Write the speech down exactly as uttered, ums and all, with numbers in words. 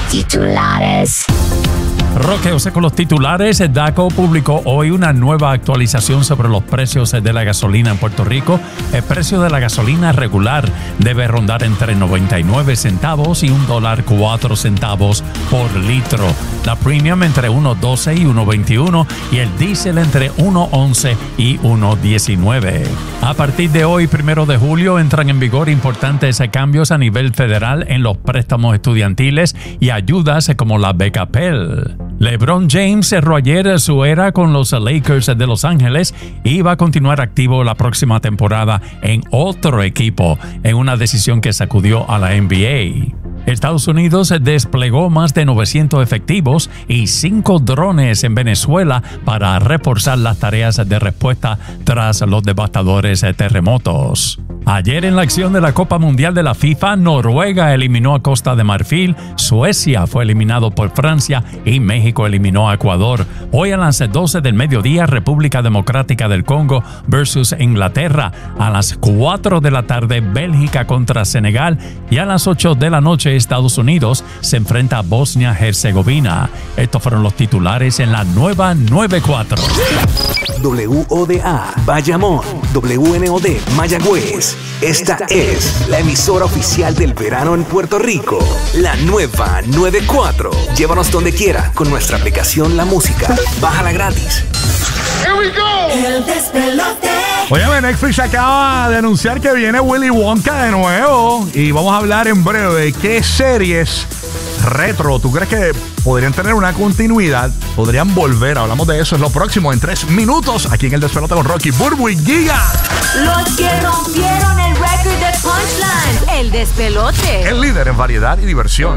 Titulares. Roque José con los titulares. DACO publicó hoy una nueva actualización sobre los precios de la gasolina en Puerto Rico. El precio de la gasolina regular debe rondar entre noventa y nueve centavos y un dólar cuatro centavos por litro. La premium entre uno doce y uno veintiuno y el diésel entre uno once y uno diecinueve. A partir de hoy, primero de julio, entran en vigor importantes cambios a nivel federal en los préstamos estudiantiles y ayudas como la beca Pell. LeBron James cerró ayer su era con los Lakers de Los Ángeles y va a continuar activo la próxima temporada en otro equipo, en una decisión que sacudió a la N B A. Estados Unidos desplegó más de novecientos efectivos y cinco drones en Venezuela para reforzar las tareas de respuesta tras los devastadores terremotos. Ayer en la acción de la Copa Mundial de la FIFA, Noruega eliminó a Costa de Marfil, Suecia fue eliminado por Francia y México eliminó a Ecuador. Hoy a las doce del mediodía, República Democrática del Congo versus Inglaterra. A las cuatro de la tarde, Bélgica contra Senegal y a las ocho de la noche, Estados Unidos se enfrenta a Bosnia-Herzegovina. Estos fueron los titulares en la nueva noventa y cuatro. W O D A Bayamón, W N O D Mayagüez. Esta es la emisora oficial del verano en Puerto Rico. La nueva noventa y cuatro. Llévanos donde quiera con nuestra aplicación La Música. Bájala gratis. Here we go. El despelote. Óyeme, Netflix acaba de anunciar que viene Willy Wonka de nuevo y vamos a hablar en breve de qué series retro tú crees que podrían tener una continuidad, podrían volver. Hablamos de eso, es lo próximo en tres minutos aquí en El Despelote con Rocky, Burbu y Giga. Los que rompieron el récord de Punchline. El despelote. El líder en variedad y diversión.